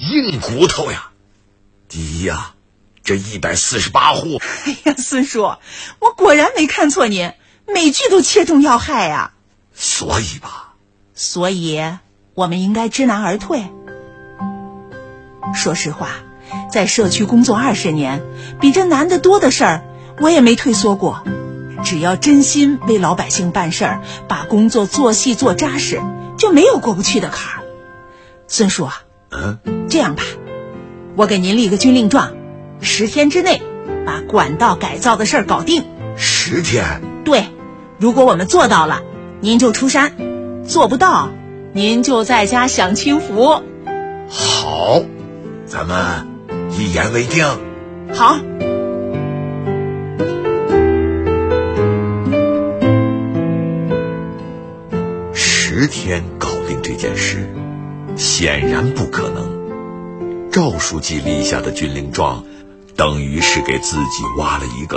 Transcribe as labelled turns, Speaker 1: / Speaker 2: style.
Speaker 1: 硬骨头呀。第一呀，这148户。
Speaker 2: 哎呀，孙叔，我果然没看错您，每句都切中要害呀。
Speaker 1: 所以吧，
Speaker 2: 所以我们应该知难而退。说实话，在社区工作20年，比这难得多的事儿，我也没退缩过。只要真心为老百姓办事儿，把工作做细做扎实，就没有过不去的坎儿。孙叔啊，这样吧，我给您立个军令状，10天之内把管道改造的事儿搞定。
Speaker 1: 10天？
Speaker 2: 对，如果我们做到了，您就出山；做不到，您就在家享清福。
Speaker 1: 好，咱们一言为定。
Speaker 2: 好。
Speaker 1: 10天搞定这件事，显然不可能。赵书记立下的军令状，等于是给自己挖了一个